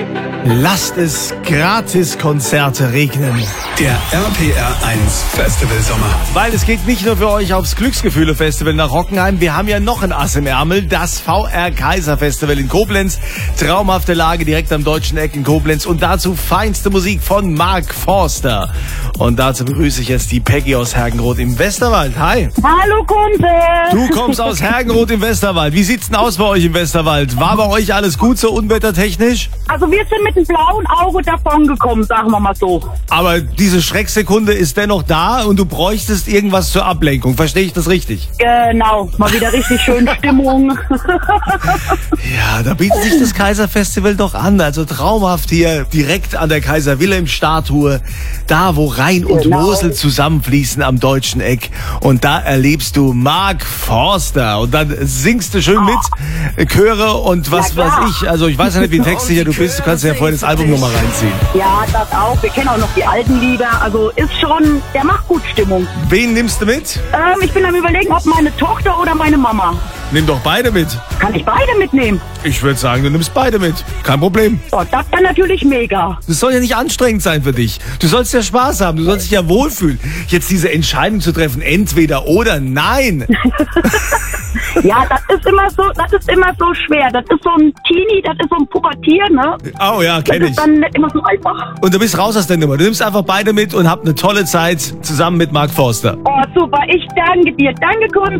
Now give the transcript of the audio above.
Lasst es Gratis-Konzerte regnen. Der RPR 1 Festival Sommer. Weil es geht nicht nur für euch aufs Glücksgefühle-Festival nach Hockenheim. Wir haben ja noch ein Ass im Ärmel. Das VR Kaiser Festival in Koblenz. Traumhafte Lage direkt am Deutschen Eck in Koblenz. Und dazu feinste Musik von Mark Forster. Und dazu begrüße ich jetzt die Peggy aus Hergenroth im Westerwald. Hi. Hallo Kunze. Du kommst aus Hergenroth im Westerwald. Wie sieht's denn aus bei euch im Westerwald? War bei euch alles gut so unwettertechnisch? Also wir sind mit dem blauen Auge davon gekommen, sagen wir mal so. Aber diese Schrecksekunde ist dennoch da und du bräuchtest irgendwas zur Ablenkung. Verstehe ich das richtig? Genau, mal wieder richtig schön Stimmung. Ja, da bietet sich das Kaiserfestival doch an. Also traumhaft hier direkt an der Kaiser-Wilhelm-Statue. Da, wo Rhein und Mosel zusammenfließen am Deutschen Eck. Und da erlebst du Mark Forster. Und dann singst du schön mit, Chöre und was weiß ich. Also ich weiß ja nicht, wie textsicher du bist. Du kannst ja vorher das Album nochmal reinziehen. Ja, das auch. Wir kennen auch noch die alten Lieder. Also ist schon, der macht gut Stimmung. Wen nimmst du mit? Ich bin am Überlegen, ob meine Tochter oder meine Mama. Nimm doch beide mit. Kann ich beide mitnehmen? Ich würde sagen, du nimmst beide mit. Kein Problem. Oh, das wäre natürlich mega. Das soll ja nicht anstrengend sein für dich. Du sollst ja Spaß haben, du sollst dich ja wohlfühlen. Jetzt diese Entscheidung zu treffen, entweder oder, nein. Ja, das ist immer so schwer. Das ist so ein Teenie, das ist so ein Pubertier, ne? Oh ja, kenn Das ich. ist dann nicht immer so einfach. Und du bist raus aus der Nummer. Du nimmst einfach beide mit und habt eine tolle Zeit zusammen mit Mark Forster. Oh, super. Ich danke dir. Danke, Kunze.